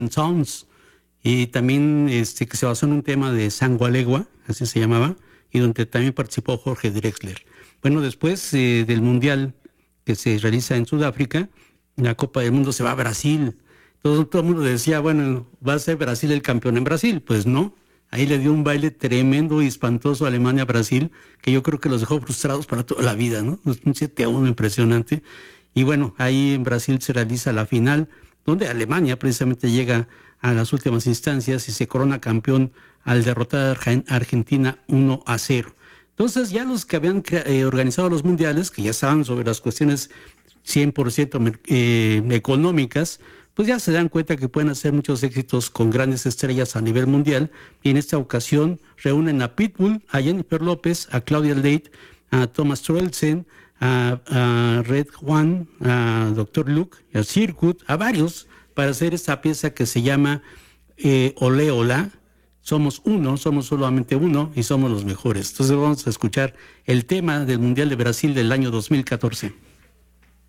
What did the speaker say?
Songs, y también que se basó en un tema de Sangualegua, así se llamaba, y donde también participó Jorge Drexler. Bueno, después del Mundial que se realiza en Sudáfrica, la Copa del Mundo se va a Brasil. Todo el mundo decía, bueno, va a ser Brasil el campeón en Brasil. Pues no, ahí le dio un baile tremendo y espantoso a Alemania-Brasil, que yo creo que los dejó frustrados para toda la vida, ¿no? Un 7-1 impresionante. Y bueno, ahí en Brasil se realiza la final, donde Alemania precisamente llega a las últimas instancias y se corona campeón al derrotar a Argentina 1-0. Entonces ya los que habían organizado los mundiales, que ya saben sobre las cuestiones 100% económicas, pues ya se dan cuenta que pueden hacer muchos éxitos con grandes estrellas a nivel mundial, y en esta ocasión reúnen a Pitbull, a Jennifer López, a Claudia Leight, a Thomas Troelsen, a Red One, a Dr. Luke, a Circuit, a varios, para hacer esta pieza que se llama Olé Olá. Somos uno, somos solamente uno y somos los mejores. Entonces vamos a escuchar el tema del Mundial de Brasil del año 2014.